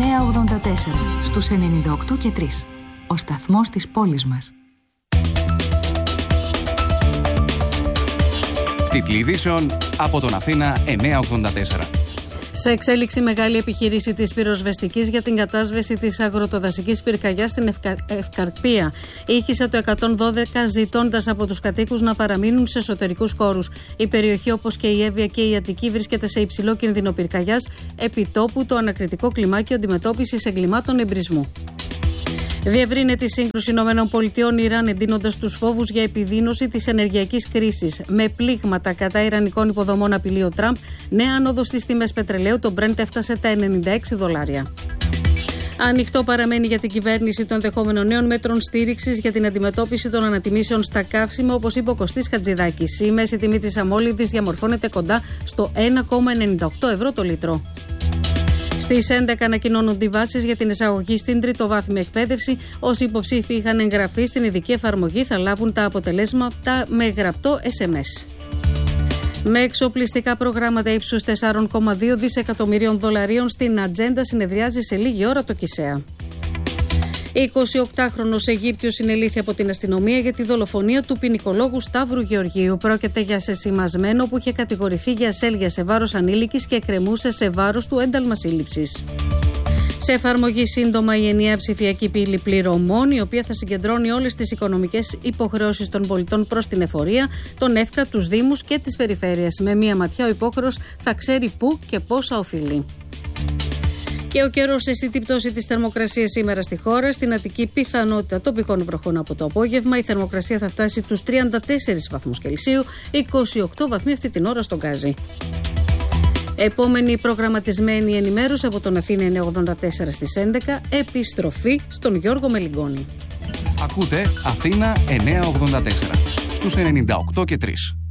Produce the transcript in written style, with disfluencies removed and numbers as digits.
984 στους 98 και 3. Ο σταθμός της πόλης μας. Τίτλοι ειδήσεων από τον Αθήνα 984. Σε εξέλιξη μεγάλη επιχείρηση της πυροσβεστικής για την κατάσβεση της αγροτοδασικής πυρκαγιάς στην Ευκαρπία. Ήχησε το 112 ζητώντας από τους κατοίκους να παραμείνουν σε εσωτερικούς χώρους. Η περιοχή, όπως και η Εύβοια και η Αττική, βρίσκεται σε υψηλό κίνδυνο πυρκαγιάς. Επιτόπου το ανακριτικό κλιμάκιο αντιμετώπισης εγκλημάτων εμπρισμού. Διευρύνεται η σύγκρουση ΗΠΑ-Ιράν, εντείνοντας τους φόβους για επιδείνωση της ενεργειακής κρίσης. Με πλήγματα κατά ιρανικών υποδομών απειλεί ο Τραμπ. Νέα άνοδο στις τιμές πετρελαίου, το Brent έφτασε τα $96. Ανοιχτό παραμένει για την κυβέρνηση το ενδεχόμενο νέων μέτρων στήριξης για την αντιμετώπιση των ανατιμήσεων στα καύσιμα, όπως είπε ο Κωστής Χατζηδάκης. Η μέση τιμή της αμόλυδης διαμορφώνεται κοντά στο 1,98 ευρώ το λίτρο. Στις 11 ανακοινώνονται οι βάσεις για την εισαγωγή στην τριτοβάθμια εκπαίδευση. Όσοι υποψήφοι είχαν εγγραφεί στην ειδική εφαρμογή θα λάβουν τα αποτελέσματα με γραπτό SMS. Με εξοπλιστικά προγράμματα ύψους 4,2 δισεκατομμυρίων δολαρίων στην ατζέντα συνεδριάζει σε λίγη ώρα το ΚΙΣΕΑ. 28χρονος Αιγύπτιος συνελήφθη από την αστυνομία για τη δολοφονία του ποινικολόγου Σταύρου Γεωργίου. Πρόκειται για σεσημασμένο που είχε κατηγορηθεί για ασέλγεια σε βάρος ανήλικης και εκκρεμούσε σε βάρος του ένταλμα σύλληψης. Σε εφαρμογή σύντομα η ενιαία ψηφιακή πύλη πληρωμών, η οποία θα συγκεντρώνει όλες τις οικονομικές υποχρεώσεις των πολιτών προς την εφορία, τον ΕΦΚΑ, τους Δήμους και τις περιφέρειες. Με μία ματιά ο υπόχρεος θα ξέρει πού και πόσα οφείλει. Και ο καιρός, αισθητή πτώση της θερμοκρασίας σήμερα στη χώρα. Στην Αττική πιθανότητα τοπικών βροχών από το απόγευμα. Η θερμοκρασία θα φτάσει τους 34 βαθμούς Κελσίου, 28 βαθμοί αυτή την ώρα στον Γκάζι. Επόμενη προγραμματισμένη ενημέρωση από τον Αθήνα 984 στις 11. Επιστροφή στον Γιώργο Μελιγκόνη. Ακούτε Αθήνα 984 στους 98 και 3.